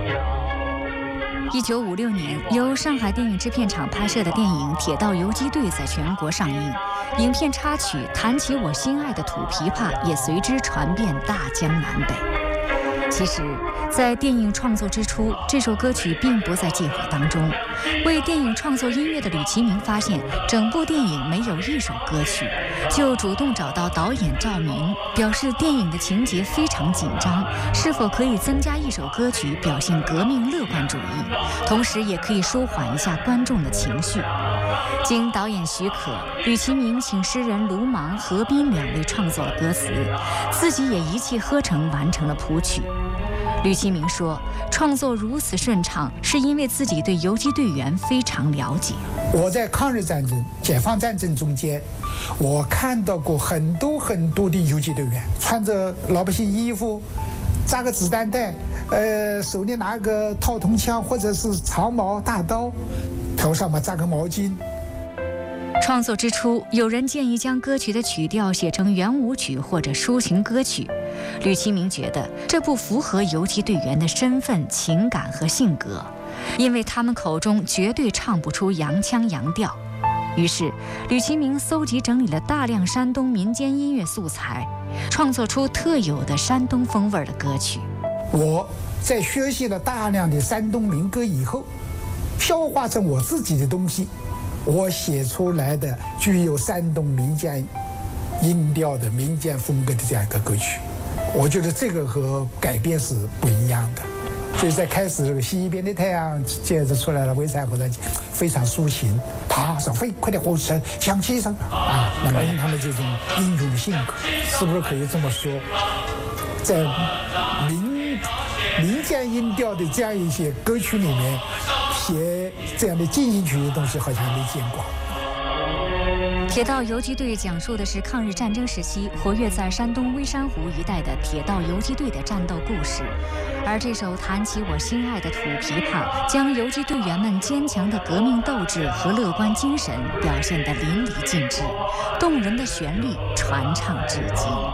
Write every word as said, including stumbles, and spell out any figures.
一九五六年，由上海电影制片厂拍摄的电影《铁道游击队》在全国上映，影片插曲《弹起我心爱的土琵琶》也随之传遍大江南北。其实，在电影创作之初，这首歌曲并不在计划当中。为电影创作音乐的吕其明发现整部电影没有一首歌曲，就主动找到导演赵明，表示电影的情节非常紧张，是否可以增加一首歌曲，表现革命乐观主义，同时也可以舒缓一下观众的情绪。经导演许可，吕其明请诗人卢芒、何斌两位创作了歌词，自己也一气呵成完成了谱曲。吕其明说，创作如此顺畅，是因为自己对游击队员非常了解。 我在抗日战争、解放战争中间，我看到过很多很多的游击队员，穿着老百姓衣服，扎个子弹带，呃，手里拿个套筒枪或者是长矛大刀，头上嘛扎个毛巾。 创作之初，有人建议将歌曲的曲调写成圆舞曲或者抒情歌曲。吕其明觉得这不符合游击队员的身份、情感和性格，因为他们口中绝对唱不出洋腔洋调。于是，吕其明搜集整理了大量山东民间音乐素材，创作出特有的山东风味的歌曲。 我在学习了大量的山东民歌以后，消化成我自己的东西，我写出来的具有山东民间音调的民间风格的这样一个歌曲。我觉得这个和改编是不一样的，所以在开始这个西边的太阳接着出来了，微彩火的非常抒情，爬上飞，快点火车响起声啊，那么他们这种英勇性格，是不是可以这么说，在民民间音调的这样一些歌曲里面写这样的进行曲的东西好像没见过。 铁道游击队讲述的是抗日战争时期活跃在山东微山湖一带的铁道游击队的战斗故事，而这首《弹起我心爱的土琵琶》将游击队员们坚强的革命斗志和乐观精神表现得淋漓尽致，动人的旋律传唱至今。